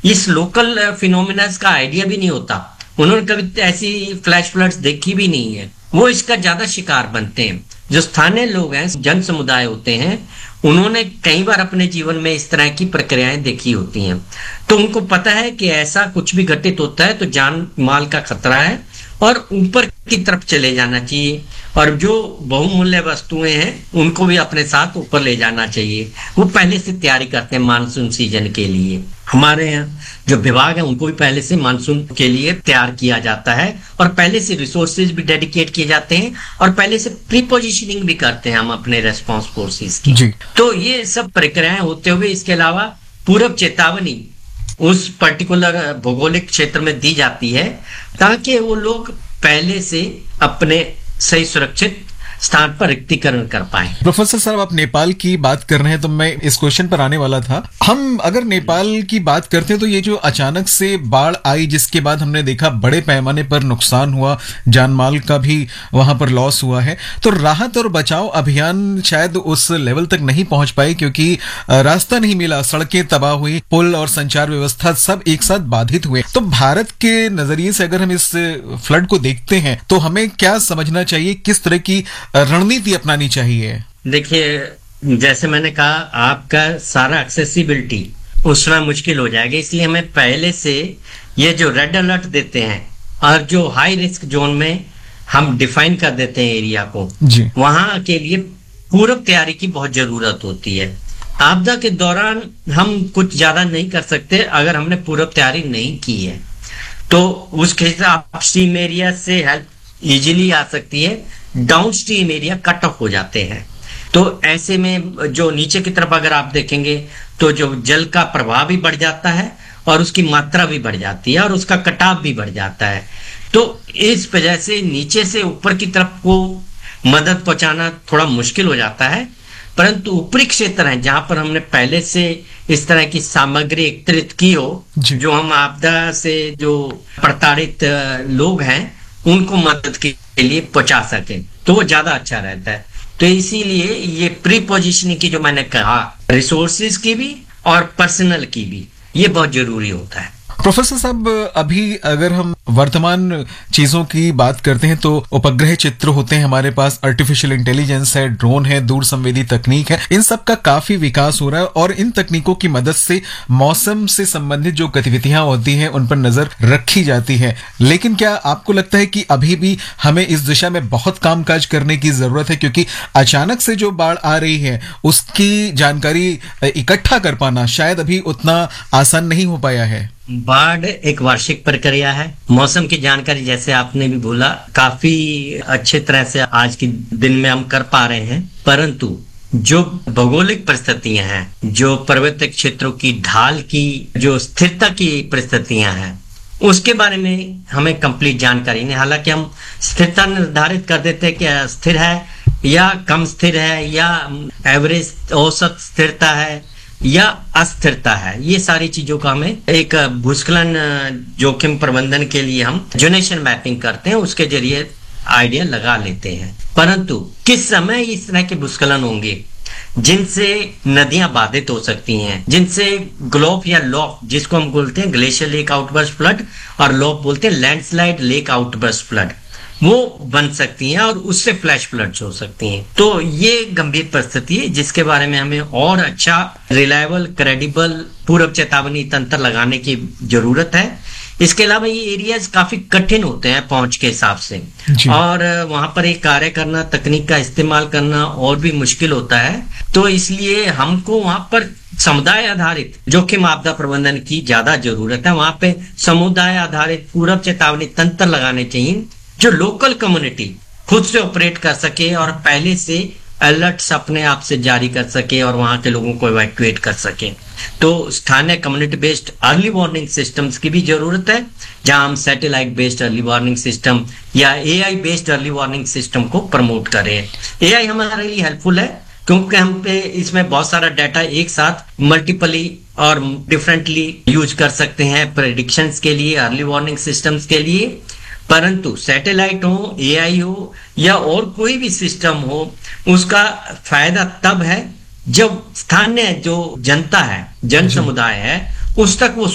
इस local phenomenas का idea भी नहीं होता। उन्होंने कभी ऐसी फ्लैश फ्लड्स देखी भी नहीं है, वो इसका ज्यादा शिकार बनते हैं। जो स्थानीय लोग हैं, जन समुदाय होते हैं, उन्होंने कई बार अपने जीवन में इस तरह की प्रक्रियाएं देखी होती हैं, तो उनको पता है कि ऐसा कुछ भी घटित होता है तो जान माल का खतरा है और ऊपर की तरफ चले जाना चाहिए, और जो बहुमूल्य वस्तुएं हैं उनको भी अपने साथ ऊपर ले जाना चाहिए। वो पहले से तैयारी करते हैं मानसून सीजन के लिए। हमारे यहाँ जो विभाग है उनको भी पहले से मानसून के लिए तैयार किया जाता है, और पहले से रिसोर्सेज भी डेडिकेट किए जाते हैं, और पहले से प्री पोजिशनिंग भी करते हैं हम अपने रेस्पॉन्स फोर्सेस की जी। तो ये सब प्रक्रियाएं होते हुए इसके अलावा पूर्व चेतावनी उस पर्टिकुलर भौगोलिक क्षेत्र में दी जाती है, ताकि वो लोग पहले से अपने सही सुरक्षित स्थान पर रिक्तीकरण कर पाए। प्रोफेसर साहब, आप नेपाल की बात कर रहे हैं तो मैं इस क्वेश्चन पर आने वाला था। हम अगर नेपाल की बात करते हैं तो ये जो अचानक से बाढ़ आई, जिसके बाद हमने देखा बड़े पैमाने पर नुकसान हुआ, जान माल का भी वहां पर लॉस हुआ है, तो राहत और बचाव अभियान शायद उस लेवल तक नहीं पहुंच पाई क्योंकि रास्ता नहीं मिला, सड़कें तबाह हुई, पुल और संचार व्यवस्था सब एक साथ बाधित हुए। तो भारत के नजरिए से अगर हम इस फ्लड को देखते हैं तो हमें क्या समझना चाहिए, किस तरह की रणनीति अपनानी चाहिए? देखिए, जैसे मैंने कहा, आपका सारा एक्सेसिबिलिटी उसमें मुश्किल हो जाएगा, इसलिए हमें पहले से ये जो रेड अलर्ट देते हैं और जो हाई रिस्क जोन में हम डिफाइन कर देते हैं एरिया को, वहां के लिए पूर्व तैयारी की बहुत जरूरत होती है। आपदा के दौरान हम कुछ ज्यादा नहीं कर सकते अगर हमने पूर्व तैयारी नहीं की है, तो उसके अपस्ट्रीम एरिया से हेल्प इजीली आ सकती है, down stream area cut off हो जाते हैं। तो ऐसे में जो नीचे की तरफ अगर आप देखेंगे तो जो जल का प्रवाह भी बढ़ जाता है और उसकी मात्रा भी बढ़ जाती है और उसका कटाव भी बढ़ जाता है। तो इस वजह से नीचे से ऊपर की तरफ को मदद पहुंचाना थोड़ा मुश्किल हो जाता है, परंतु ऊपरी क्षेत्र है जहां पर हमने पहले से इस तरह की सामग्री एकत्रित की हो, जो हम आपदा से जो प्रताड़ित लोग हैं उनको मदद के लिए पहुंचा सके, तो वो ज्यादा अच्छा रहता है। तो इसीलिए ये प्री पोजिशनिंग की जो मैंने कहा, रिसोर्सेज की भी और पर्सनल की भी, ये बहुत जरूरी होता है। प्रोफेसर साहब, अभी अगर हम वर्तमान चीजों की बात करते हैं तो उपग्रह चित्र होते हैं हमारे पास, आर्टिफिशियल इंटेलिजेंस है, ड्रोन है, दूर संवेदी तकनीक है, इन सब का काफी विकास हो रहा है और इन तकनीकों की मदद से मौसम से संबंधित जो गतिविधियां होती हैं उन पर नजर रखी जाती है। लेकिन क्या आपको लगता है कि अभी भी हमें इस दिशा में बहुत कामकाज करने की जरूरत है, क्योंकि अचानक से जो बाढ़ आ रही है उसकी जानकारी इकट्ठा कर पाना शायद अभी उतना आसान नहीं हो पाया है? बाढ़ एक वार्षिक प्रक्रिया है। मौसम की जानकारी, जैसे आपने भी बोला, काफी अच्छे तरह से आज के दिन में हम कर पा रहे हैं, परंतु जो भौगोलिक परिस्थितियां हैं, जो पर्वतीय क्षेत्रों की ढाल की जो स्थिरता की परिस्थितियां हैं, उसके बारे में हमें कंप्लीट जानकारी नहीं। हालांकि हम स्थिरता निर्धारित कर देते हैं कि स्थिर है या कम स्थिर है या एवरेज औसत स्थिरता है या अस्थिरता है, ये सारी चीजों का हमें एक भूस्खलन जोखिम प्रबंधन के लिए हम जोनेशन मैपिंग करते हैं, उसके जरिए आइडिया लगा लेते हैं। परंतु किस समय इस तरह के भूस्खलन होंगे जिनसे नदियां बाधित हो सकती हैं, जिनसे ग्लोफ या लॉफ, जिसको हम बोलते हैं ग्लेशियर लेक आउटबर्स्ट फ्लड और लॉफ बोलते हैं लैंडस्लाइड लेक आउटबर्स्ट फ्लड, वो बन सकती हैं और उससे फ्लैश फ्लड्स हो सकती हैं। तो ये गंभीर परिस्थिति है जिसके बारे में हमें और अच्छा, रिलायबल, क्रेडिबल पूर्व चेतावनी तंत्र लगाने की जरूरत है। इसके अलावा ये एरियाज काफी कठिन होते हैं पहुंच के हिसाब से, और वहां पर एक कार्य करना, तकनीक का इस्तेमाल करना और भी मुश्किल होता है। तो इसलिए हमको वहां पर समुदाय आधारित जोखिम आपदा प्रबंधन की ज्यादा जरूरत है। वहां पे समुदाय आधारित पूर्व चेतावनी तंत्र लगाने चाहिए जो लोकल कम्युनिटी खुद से ऑपरेट कर सके और पहले से अलर्ट्स अपने आप से जारी कर सके और वहां के लोगों को इवैक्यूएट कर सके। तो स्थानीय community based early warning systems की भी जरूरत है, जहां हम satellite based early warning system या AI based early warning system को प्रमोट करें। एआई हमारे लिए हेल्पफुल है क्योंकि हम पे इसमें बहुत सारा डाटा एक साथ मल्टीपली और डिफरेंटली यूज कर सकते हैं प्रेडिक्शंस के लिए, अर्ली वार्निंग सिस्टम्स के लिए। परंतु सैटेलाइट हो, एआई हो या और कोई भी सिस्टम हो, उसका फायदा तब है जब स्थानीय जो जनता है, जन समुदाय है, उस तक वो